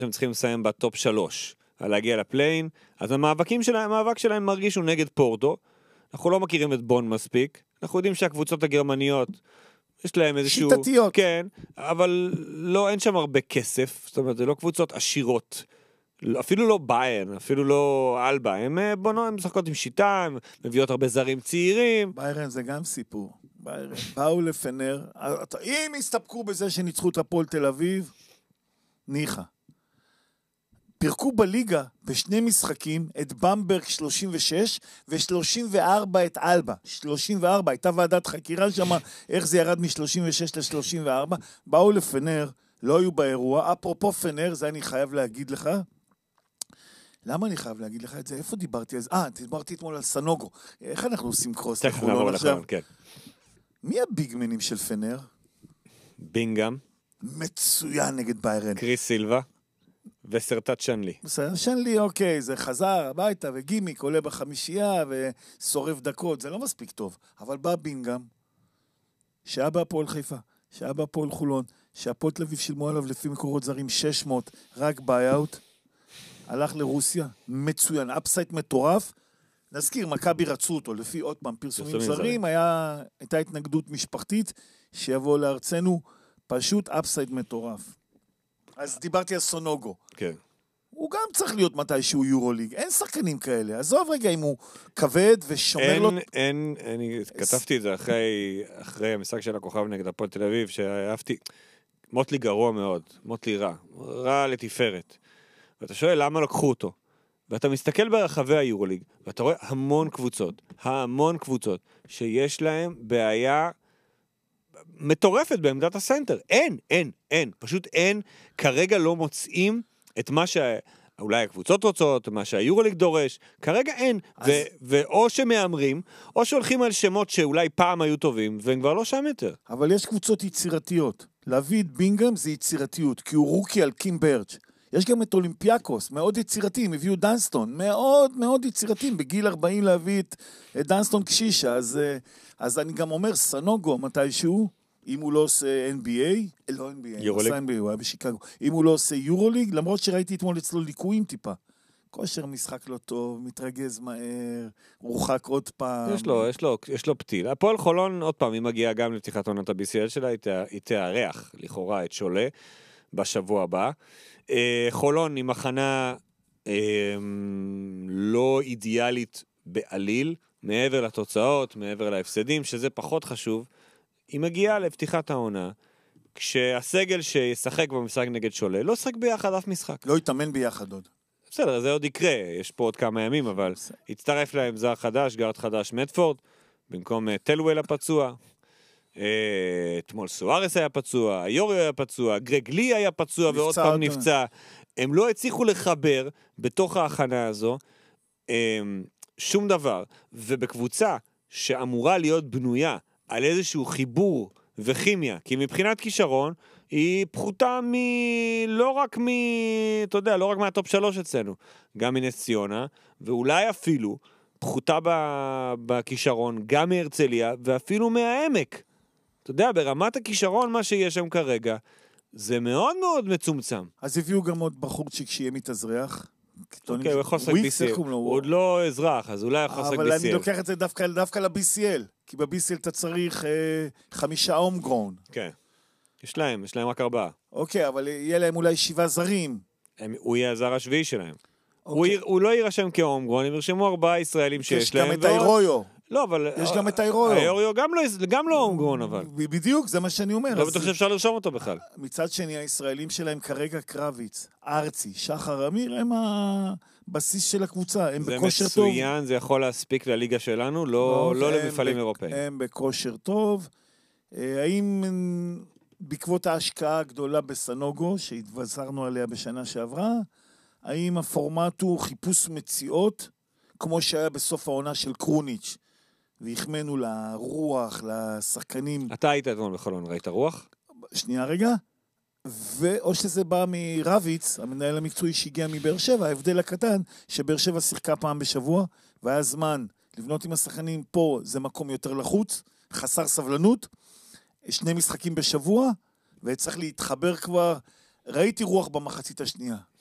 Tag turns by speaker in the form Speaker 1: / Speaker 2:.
Speaker 1: הם צריכים לסיים בטופ 3, להגיע לפליין, אז המאבק שלהם מרגיש הוא נגד פורטו, אנחנו לא מכירים את בון מספיק, אנחנו יודעים שהקבוצות הגרמניות, יש להם איזשהו...
Speaker 2: שיטתיות.
Speaker 1: כן, אבל לא, אין שם הרבה כסף, זאת אומרת, זה לא קבוצות עשירות, אפילו לא ביירן, אפילו לא אלבה, הם משחקות עם שיטה, הם מביאות הרבה זרים צעירים.
Speaker 2: ביירן זה גם סיפור. ביירן באו לפנר, אם הסתפקו בזה שניצחו את הפועל תל אביב, ניחה. פירקו בליגה בשני משחקים את במברג 36 ו-34 את אלבה. 34, הייתה ועדת חקירה שם, איך זה ירד מ-36 ל-34. באו לפנר, לא היו באירוע. אפרופו פנר, זה אני חייב להגיד לך. למה אני חייב להגיד לך את זה? איפה דיברתי על זה? דיברתי אתמול על סנוגו. איך אנחנו עושים קרוס?
Speaker 1: תכף נעבור לחלון, כן. מי
Speaker 2: הביגמנים של פנר?
Speaker 1: בינגאם.
Speaker 2: מצוין נגד ביירן.
Speaker 1: קריס סילבה. וסרטת שנלי.
Speaker 2: שנלי, אוקיי, זה חזר הביתה וגימיק עולה בחמישייה ושורף דקות, זה לא מספיק טוב. אבל בא בינגאם, שהיה בהפועל חיפה, שהיה בהפועל חולון, שהפועל תל אביב שילמו עליו לפי מקורות זרים 600, רק ביי-אוט, הלך לרוסיה, מצוין, אפסייט מטורף, נזכיר, מכבי רצו אותו, לפי עוד פעם פרסומים זרים, הייתה התנגדות משפחתית, שיבוא לארצנו, פשוט אפסייט מטורף. אז דיברתי על סונוגו.
Speaker 1: כן.
Speaker 2: הוא גם צריך להיות מתישהו יורוליג. אין שחקנים כאלה. עזוב רגע אם הוא כבד ושומר לו...
Speaker 1: אני כתבתי את זה אחרי המשחק של הכוכב נגד הפועל תל אביב, שאהבתי... מוטלי גרוע מאוד. מוטלי רע לתפארת. ואתה שואל למה לקחו אותו. ואתה מסתכל ברחבי היורוליג, ואתה רואה המון קבוצות, שיש להם בעיה... מטורפת בעמדת הסנטר. אין. פשוט אין. כרגע לא מוצאים את מה שאולי הקבוצות רוצות, מה שהיורוליג דורש. כרגע אין. ואו שמאמרים, או שהולכים על שמות שאולי פעם היו טובים, והם כבר לא שם יותר.
Speaker 2: אבל יש קבוצות יצירתיות. להביא את בינגאם זה יצירתיות, כי הוא רוקי על קים ברץ'. יש גם את אולימפיאקוס, מאוד יצירתיים, הביאו דנסטון, מאוד מאוד יצירתיים, בגיל 40 להביא את דנסטון קשישה, אז אני גם אומר, סנוגו מתישהו, אם הוא לא עושה NBA, לא NBA,
Speaker 1: יורוליג.
Speaker 2: הוא היה בשיקגו, אם הוא לא עושה יורוליג, למרות שראיתי אתמול אצלו ליקויים טיפה, כושר משחק לא טוב, מתרגז מהר, רוחק עוד פעם.
Speaker 1: יש לו פתיל. הפועל חולון, עוד פעם, היא מגיעה גם לפתיחת עונת ה-BCL שלה, היא תארח לכאורה את שולה בשבוע הבא. חולון היא מחנה לא אידיאלית בעליל, מעבר לתוצאות, מעבר להפסדים, שזה פחות חשוב. היא מגיעה לפתיחת העונה, כשהסגל שישחק במשחק נגד שולה, לא שחק ביחד אף משחק.
Speaker 2: לא יתאמן ביחד עוד.
Speaker 1: בסדר, זה עוד יקרה, יש פה עוד כמה ימים, אבל הצטרף להם זר חדש, גארד חדש, מדפורד, במקום טלוול הפצוע. אתמול סוארס היה פצוע, היורי היה פצוע, גרג לי היה פצוע ועוד פעם נפצע. הם לא הצליחו לחבר בתוך ההכנה הזו שום דבר. ובקבוצה שאמורה להיות בנויה על איזשהו חיבור וכימיה, כי מבחינת כישרון היא פחותה לא רק מהטופ 3 אצלנו, גם מנס ציונה, ואולי אפילו פחותה בכישרון גם מהרצליה ואפילו מהעמק. אתה יודע, ברמת הכישרון מה שיש שם כרגע, זה מאוד מאוד מצומצם.
Speaker 2: אז הביאו גם עוד בחורצ'יק שיהיה מתאזרח.
Speaker 1: אוקיי, הוא יכול לשחק BCL. הוא עוד לא אזרח, אז אולי יכול לשחק BCL.
Speaker 2: אבל אני לוקח את זה דווקא ל-BCL, כי ב-BCL אתה צריך 5 הומגרון.
Speaker 1: כן. יש להם רק 4.
Speaker 2: אוקיי, אבל יהיה להם אולי 7 זרים.
Speaker 1: הוא יהיה הזר השביעי שלהם. הוא לא יירשם כהומגרון, הם ירשמו 4 ישראלים שיש להם.
Speaker 2: יש גם את האירויו.
Speaker 1: לא, אבל...
Speaker 2: יש גם את האירויו.
Speaker 1: האירויו גם לא הומגרון, אבל.
Speaker 2: בדיוק, זה מה שאני אומר.
Speaker 1: לא בטוח שאפשר לרשום אותו בכלל.
Speaker 2: מצד שני, הישראלים שלהם כרגע קרביץ, ארצי, שחר אמיר, הם הבסיס של הקבוצה, הם בכושר טוב.
Speaker 1: זה מצוין, זה יכול להספיק לליגה שלנו, לא למפעלים אירופאים.
Speaker 2: הם בכושר טוב. האם בעקבות ההשקעה הגדולה בסנוגו, שהתבשרנו עליה בשנה שעברה, האם הפורמט הוא חיפוש מציאות, כמו שהיה בסוף העונה של קרוניץ', והחמנו לרוח, לשחקנים.
Speaker 1: אתה היית אתמול בחולון, ראית רוח?
Speaker 2: שנייה רגע. או שזה בא מרביץ, המנהל המקצועי שהגיע מבאר שבע, ההבדל הקטן, שבאר שבע שיחקה פעם בשבוע, והיה זמן לבנות עם השחקנים פה, זה מקום יותר לחוץ, חסר סבלנות, 2 משחקים בשבוע, וצריך להתחבר כבר, ראיתי רוח במחצית השנייה.